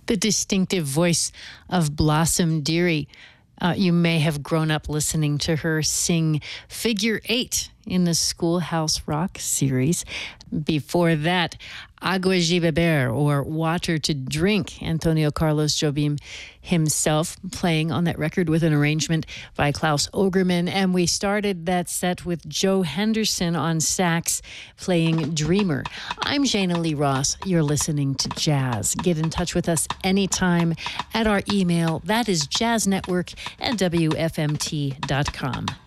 The distinctive voice of Blossom Dearie. You may have grown up listening to her sing Figure 8 in the Schoolhouse Rock series. Before that, Agua de Beber, or Water to Drink, Antonio Carlos Jobim himself playing on that record with an arrangement by Klaus Ogerman. And we started that set with Joe Henderson on sax playing Dreamer. I'm Jana Lee Ross. You're listening to Jazz. Get in touch with us anytime at our email. That is jazznetwork@wfmt.com.